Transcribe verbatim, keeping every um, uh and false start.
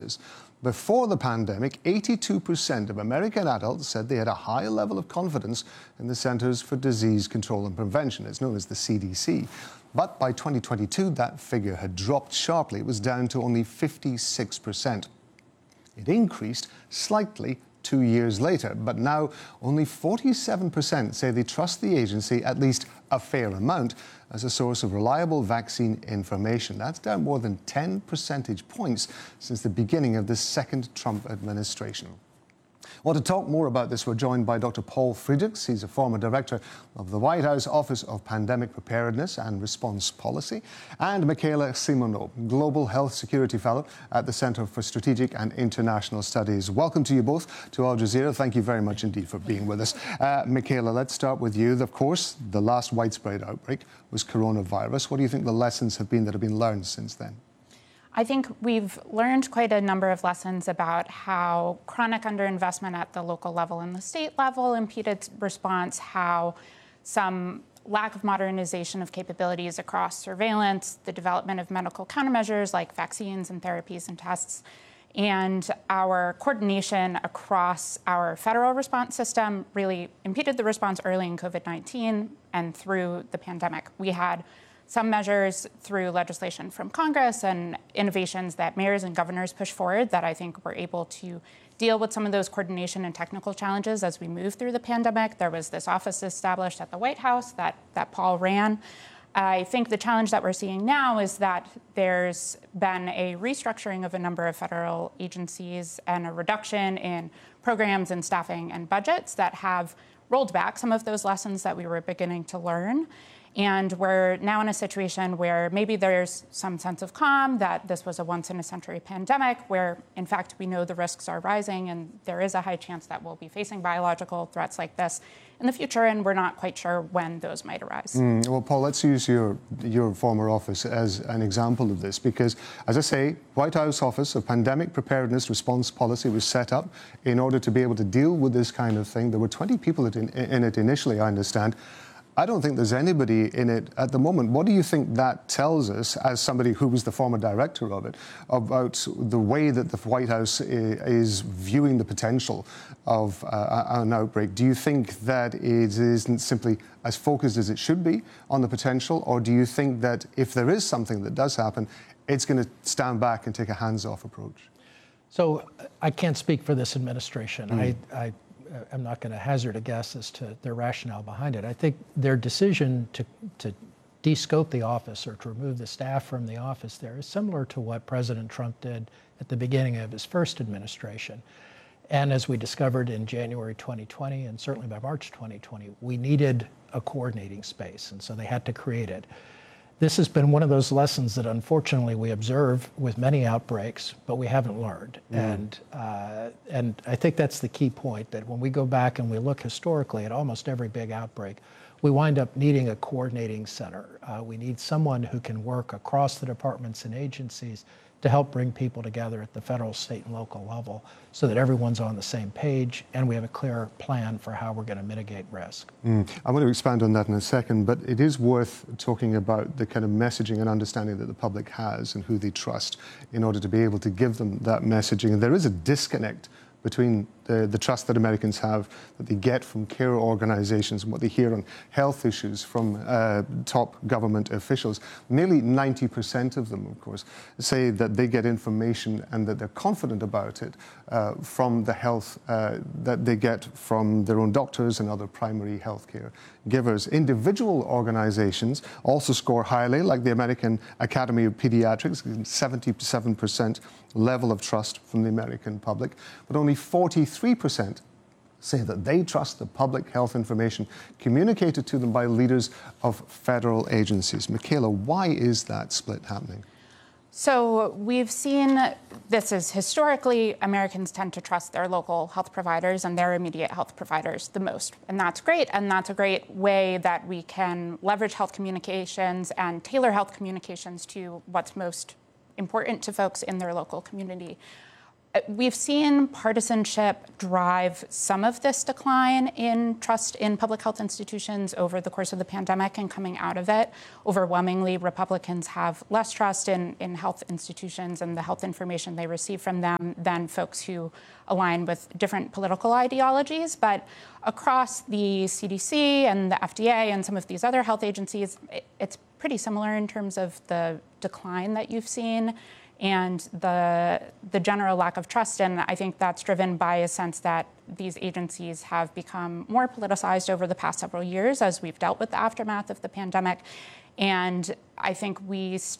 numbers. Before the pandemic, eighty-two percent of American adults said they had a high level of confidence in the Centers for Disease Control and Prevention. It's known as the C D C. But by twenty twenty-two, that figure had dropped sharply. It was down to only fifty-six percent. It increased slightly two years later, but now only forty-seven percent say they trust the agency at least a fair amount as a source of reliable vaccine information. That's down more than ten percentage points since the beginning of the second Trump administration. Well, to talk more about this, we're joined by Doctor Paul Friedrichs. He's a former director of the White House Office of Pandemic Preparedness and Response Policy, and Michaela Simoneau, Global Health Security Fellow at the Center for Strategic and International Studies. Welcome to you both to Al Jazeera. Thank you very much indeed for being with us. Uh, Michaela, let's start with you. Of course, the last widespread outbreak was coronavirus. What do you think the lessons have been that have been learned since then? I think we've learned quite a number of lessons about how chronic underinvestment at the local level and the state level impeded response, how some lack of modernization of capabilities across surveillance, the development of medical countermeasures like vaccines and therapies and tests, and our coordination across our federal response system really impeded the response early in COVID nineteen and through the pandemic. We had some measures through legislation from Congress and innovations that mayors and governors pushed forward that I think were able to deal with some of those coordination and technical challenges as we move through the pandemic. There was this office established at the White House that, that Paul ran. I think the challenge that we're seeing now is that there's been a restructuring of a number of federal agencies and a reduction in programs and staffing and budgets that have rolled back some of those lessons that we were beginning to learn. And we're now in a situation where maybe there's some sense of calm that this was a once-in-a-century pandemic, where, in fact, we know the risks are rising and there is a high chance that we'll be facing biological threats like this in the future, and we're not quite sure when those might arise. Mm, well, Paul, let's use your, your former office as an example of this, because, as I say, White House Office of Pandemic Preparedness Response Policy was set up in order to be able to deal with this kind of thing. There were twenty people in, in it initially, I understand. I don't think there's anybody in it at the moment. What do you think that tells us, as somebody who was the former director of it, about the way that the White House is viewing the potential of uh, an outbreak? Do you think that it isn't simply as focused as it should be on the potential, or do you think that if there is something that does happen, it's going to stand back and take a hands-off approach? So I can't speak for this administration. Mm. I, I I'm not going to hazard a guess as to their rationale behind it. I think their decision to, to de-scope the office or to remove the staff from the office there is similar to what President Trump did at the beginning of his first administration. And as we discovered in January twenty twenty, and certainly by March twenty twenty, we needed a coordinating space, and so they had to create it. This has been one of those lessons that unfortunately we observe with many outbreaks, but we haven't learned. Mm. And, uh, and I think that's the key point, that when we go back and we look historically at almost every big outbreak, we wind up needing a coordinating center. Uh, we need someone who can work across the departments and agencies to help bring people together at the federal, state, and local level so that everyone's on the same page and we have a clear plan for how we're going to mitigate risk. Mm. I want to expand on that in a second, but it is worth talking about the kind of messaging and understanding that the public has and who they trust in order to be able to give them that messaging. And there is a disconnect between the, the trust that Americans have, that they get from care organizations and what they hear on health issues from uh, top government officials. Nearly ninety percent of them, of course, say that they get information and that they're confident about it uh, from the health uh, that they get from their own doctors and other primary health care givers. Individual organizations also score highly, like the American Academy of Pediatrics, seventy-seven percent level of trust from the American public, but only forty-three percent say that they trust the public health information communicated to them by leaders of federal agencies. Michaela, why is that split happening? So we've seen this is historically Americans tend to trust their local health providers and their immediate health providers the most. And that's great. And that's a great way that we can leverage health communications and tailor health communications to what's most important to folks in their local community. We've seen partisanship drive some of this decline in trust in public health institutions over the course of the pandemic and coming out of it. Overwhelmingly, Republicans have less trust in, in health institutions and the health information they receive from them than folks who align with different political ideologies. But across the C D C and the F D A and some of these other health agencies, it, it's pretty similar in terms of the decline that you've seen and the, the general lack of trust. And I think that's driven by a sense that these agencies have become more politicized over the past several years as we've dealt with the aftermath of the pandemic. And I think we